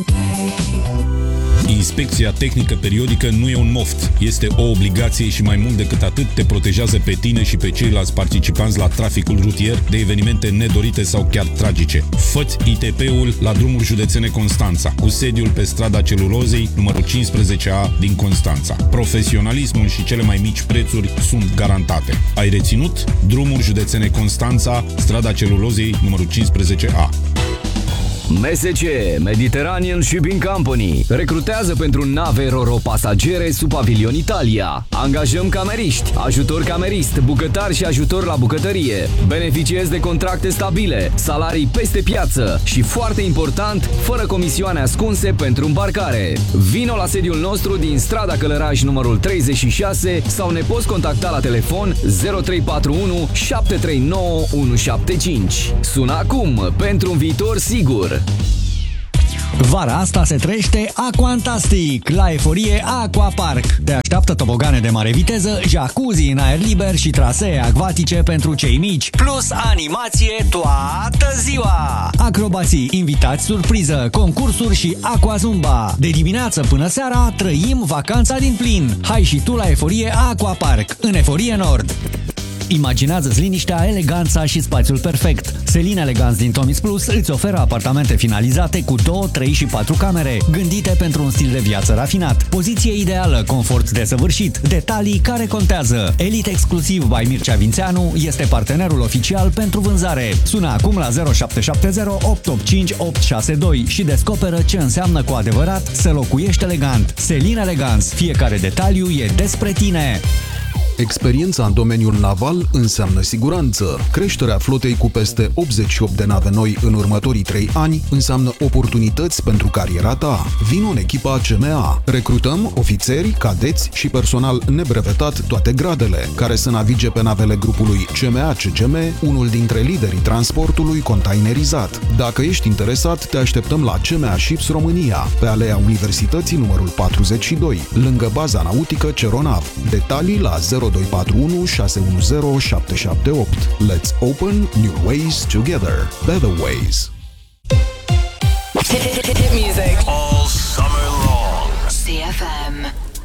Inspecția tehnică periodică nu e un moft, este o obligație și mai mult decât atât te protejează pe tine și pe ceilalți participanți la traficul rutier de evenimente nedorite sau chiar tragice. Fă-ți ITP-ul la drumuri județene Constanța, cu sediul pe strada Celulozei, numărul 15A din Constanța. Profesionalismul și cele mai mici prețuri sunt garantate. Ai reținut? Drumuri județene Constanța, strada Celulozei, numărul 15A. MSC, Mediterranean Shipping Company, recrutează pentru nave ro-ro pasagere sub pavilion Italia. Angajăm cameriști, ajutor camerist, bucătar și ajutor la bucătărie. Beneficiezi de contracte stabile, salarii peste piață și, foarte important, fără comisioane ascunse pentru îmbarcare. Vino la sediul nostru din strada Călăraș numărul 36 sau ne poți contacta la telefon 0341 739 175. Sună acum pentru un viitor sigur. Vara asta se trăiește Aquantastic la Eforie Aquapark. Te așteaptă tobogane de mare viteză, jacuzzi în aer liber și trasee acvatice pentru cei mici, plus animație toată ziua. Acrobații, invitați surpriză, concursuri și aquazumba. De dimineață până seara trăim vacanța din plin. Hai și tu la Eforie Aquapark, în Eforie Nord. Imaginează-ți liniștea, eleganța și spațiul perfect. Selin Elegance din Tomis Plus îți oferă apartamente finalizate cu 2, 3 și 4 camere, gândite pentru un stil de viață rafinat. Poziție ideală, confort desăvârșit, detalii care contează. Elite Exclusiv by Mircea Vințeanu este partenerul oficial pentru vânzare. Sună acum la 0770 885 862 și descoperă ce înseamnă cu adevărat să locuiești elegant. Selin Elegance, fiecare detaliu e despre tine. Experiența în domeniul naval înseamnă siguranță. Creșterea flotei cu peste 88 de nave noi în următorii 3 ani înseamnă oportunități pentru cariera ta. Vino în echipa CMA. Recrutăm ofițeri, cadeți și personal nebrevetat toate gradele, care să navige pe navele grupului CMA-CGM, unul dintre liderii transportului containerizat. Dacă ești interesat, te așteptăm la CMA Ships România, pe Alea Universității numărul 42, lângă baza nautică Ceronav. Detalii la 0241 610 778. Let's open new ways together. Better ways. Hit music all summer long. CFM.